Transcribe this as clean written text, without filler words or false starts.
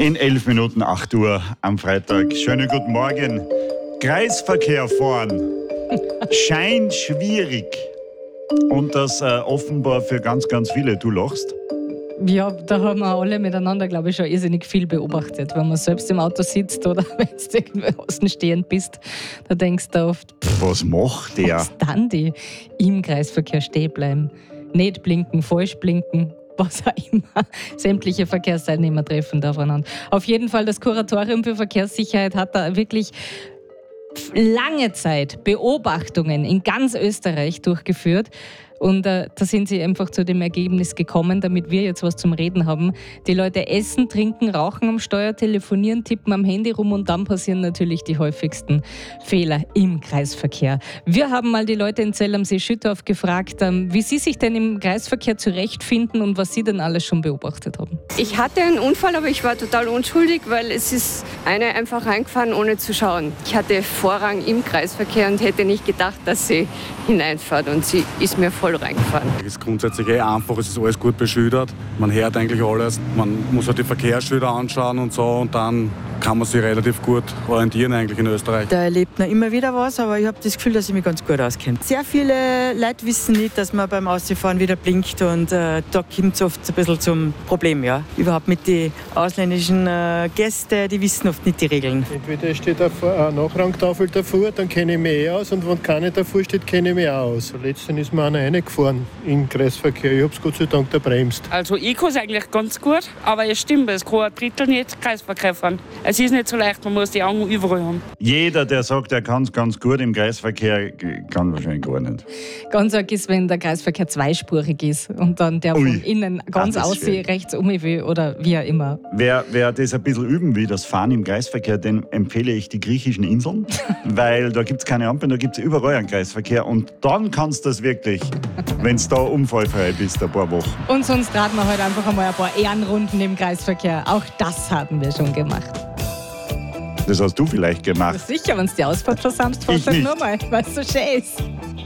In 11 Minuten 8 Uhr am Freitag. Schönen guten Morgen. Kreisverkehr fahren scheint schwierig. Und das offenbar für ganz, ganz viele. Du lachst. Ja, da haben wir alle miteinander, glaube ich, schon irrsinnig viel beobachtet. Wenn man selbst im Auto sitzt oder wenn du irgendwo außen stehend bist, da denkst du oft, Was macht der? was dann die im Kreisverkehr stehen bleiben? Nicht blinken, falsch blinken, was auch immer. Sämtliche Verkehrsteilnehmer treffen da aufeinander. Auf jeden Fall, das Kuratorium für Verkehrssicherheit hat da wirklich lange Zeit Beobachtungen in ganz Österreich durchgeführt. Und da sind sie einfach zu dem Ergebnis gekommen, damit wir jetzt was zum Reden haben. Die Leute essen, trinken, rauchen am Steuer, telefonieren, tippen am Handy rum und dann passieren natürlich die häufigsten Fehler im Kreisverkehr. Wir haben mal die Leute in Zell am See-Schüttorf gefragt, wie sie sich denn im Kreisverkehr zurechtfinden und was sie denn alles schon beobachtet haben. Ich hatte einen Unfall, aber ich war total unschuldig, weil es ist eine einfach reingefahren, ohne zu schauen. Ich hatte Vorrang im Kreisverkehr und hätte nicht gedacht, dass sie hineinfährt und sie ist mir voll reingefahren. Es ist grundsätzlich einfach, es ist alles gut beschildert. Man hört eigentlich alles. Man muss halt die Verkehrsschilder anschauen und so und dann kann man sich relativ gut orientieren eigentlich in Österreich. Da erlebt man immer wieder was, aber ich habe das Gefühl, dass ich mich ganz gut auskenne. Sehr viele Leute wissen nicht, dass man beim Ausfahren wieder blinkt und da kommt es oft ein bisschen zum Problem. Ja. Überhaupt mit den ausländischen Gästen, die wissen oft nicht die Regeln. Entweder steht eine Nachrangtafel davor, dann kenne ich mich aus und wenn keine davor steht, kenne ich mich auch aus. Letztens ist mir einer reingefahren im Kreisverkehr. Ich habe es Gott sei Dank gebremst. Also ich kann es eigentlich ganz gut, aber es stimmt, es kann ein Drittel nicht Kreisverkehr fahren. Es ist nicht so leicht, man muss die Augen überall haben. Jeder, der sagt, er kann es ganz gut im Kreisverkehr, kann wahrscheinlich gar nicht. Ganz arg ist, wenn der Kreisverkehr zweispurig ist und dann der von innen ganz aussieht, rechts um will oder wie auch immer. Wer das ein bisschen üben will, das Fahren im Kreisverkehr, dem empfehle ich die griechischen Inseln, weil da gibt es keine Ampeln, da gibt es überall einen Kreisverkehr und dann kannst du das wirklich, wenn du da unfallfrei bist, ein paar Wochen. Und sonst raten wir halt einfach einmal ein paar Ehrenrunden im Kreisverkehr. Auch das haben wir schon gemacht. Das hast du vielleicht gemacht. Sicher, wenn es die Ausfahrt versammst, fährst du nur mal, weil es so schön ist.